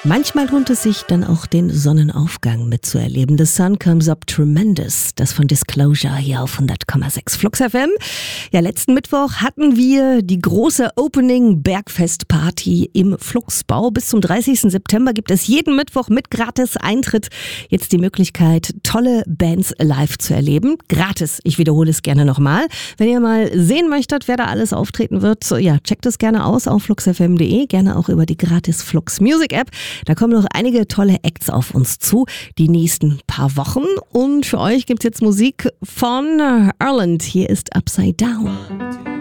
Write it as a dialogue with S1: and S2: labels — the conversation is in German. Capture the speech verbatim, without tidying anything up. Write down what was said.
S1: Manchmal lohnt es sich dann auch den Sonnenaufgang mitzuerleben. The Sun Comes Up Tremendous, das von Disclosure hier auf hundert Komma sechs Flux F M. Ja, letzten Mittwoch hatten wir die große Opening Bergfest Party im Fluxbau. Bis zum dreißigsten September gibt es jeden Mittwoch mit gratis Eintritt jetzt die Möglichkeit, tolle Bands live zu erleben. Gratis, ich wiederhole es gerne nochmal. Wenn ihr mal sehen möchtet, wer da alles auftreten wird, ja, checkt es gerne aus auf flux f m punkt de, gerne auch über die gratis Flux Music App. Da kommen noch einige tolle Acts auf uns zu, die nächsten paar Wochen. Und für euch gibt's jetzt Musik von Ireland. Hier ist Upside Down.